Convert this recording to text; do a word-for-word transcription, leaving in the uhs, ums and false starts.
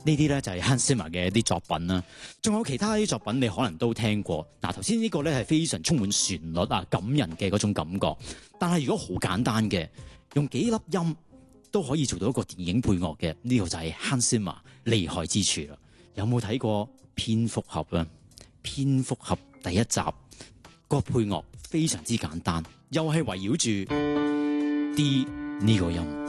呢啲咧就係 Hans Zimmer 嘅一啲作品啦。仲有其他啲作品你可能都聽過。嗱，頭先呢個咧係非常充滿旋律啊、感人嘅嗰種感覺。但係如果好簡單嘅，用幾粒音都可以做到一個電影配樂嘅，呢個就係 Hans Zimmer 厲害之處啦。有冇睇過蝙蝠俠啊？蝙蝠俠第一集個配樂非常之簡單，又係圍繞住 D 呢個音。